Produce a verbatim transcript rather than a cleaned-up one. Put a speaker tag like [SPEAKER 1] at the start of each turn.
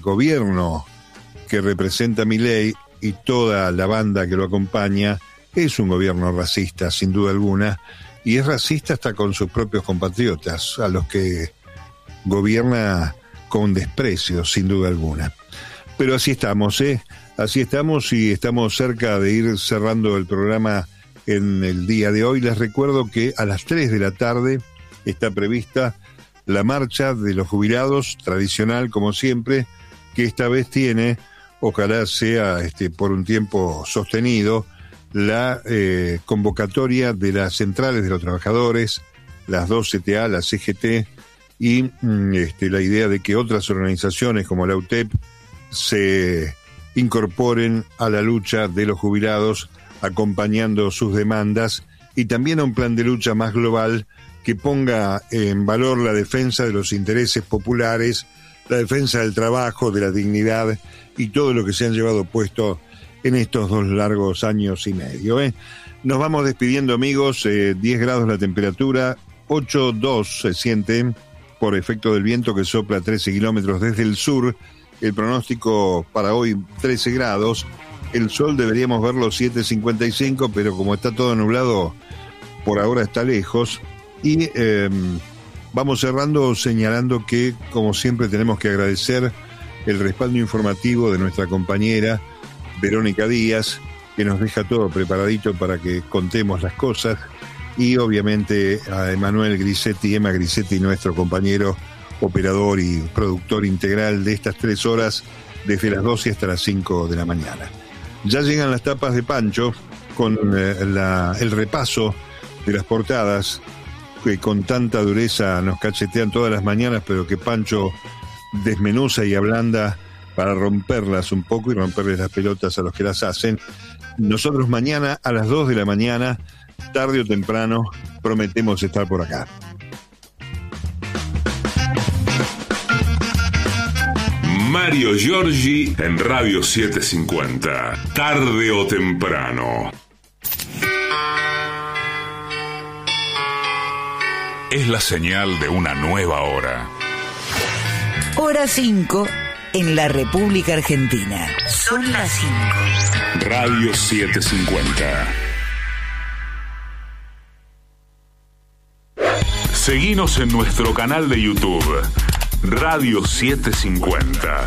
[SPEAKER 1] gobierno que representa Milei y toda la banda que lo acompaña es un gobierno racista, sin duda alguna, y es racista hasta con sus propios compatriotas, a los que gobierna con desprecio, sin duda alguna. Pero así estamos, ¿eh? Así estamos y estamos cerca de ir cerrando el programa en el día de hoy. Les recuerdo que a las tres de la tarde está prevista la marcha de los jubilados, tradicional como siempre, que esta vez tiene, ojalá sea este, por un tiempo sostenido, la eh, convocatoria de las centrales de los trabajadores, las dos C T A, la C G T, y mm, este, la idea de que otras organizaciones como la U T E P se incorporen a la lucha de los jubilados, acompañando sus demandas, y también a un plan de lucha más global que ponga en valor la defensa de los intereses populares, la defensa del trabajo, de la dignidad y todo lo que se han llevado puesto en estos dos largos años y medio. ¿eh? Nos vamos despidiendo, amigos. Eh, diez grados la temperatura, ocho dos se siente por efecto del viento que sopla trece kilómetros desde el sur. El pronóstico para hoy, trece grados. El sol deberíamos verlo siete cincuenta y cinco, pero como está todo nublado, por ahora está lejos. Y eh, vamos cerrando señalando que, como siempre, tenemos que agradecer el respaldo informativo de nuestra compañera Verónica Díaz, que nos deja todo preparadito para que contemos las cosas, y obviamente a Emanuel Grisetti, Emma Grisetti, nuestro compañero operador y productor integral de estas tres horas, desde las doce hasta las cinco de la mañana. Ya llegan las tapas de Pancho con eh, la, el repaso de las portadas que con tanta dureza nos cachetean todas las mañanas, pero que Pancho desmenuza y ablanda para romperlas un poco y romperles las pelotas a los que las hacen. Nosotros mañana a las dos de la mañana, tarde o temprano, prometemos estar por acá.
[SPEAKER 2] Mario Giorgi en Radio setecientos cincuenta, tarde o temprano. Es la señal de una nueva hora.
[SPEAKER 3] Hora cinco en la República Argentina. Son las cinco.
[SPEAKER 2] Radio setecientos cincuenta. Seguinos en nuestro canal de YouTube, Radio setecientos cincuenta.